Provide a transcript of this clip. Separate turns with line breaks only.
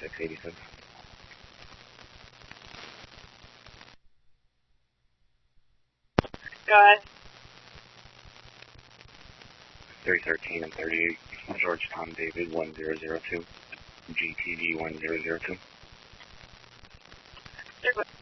686.
Go ahead.
313 and 38, Georgetown David 1002, GTD 1002.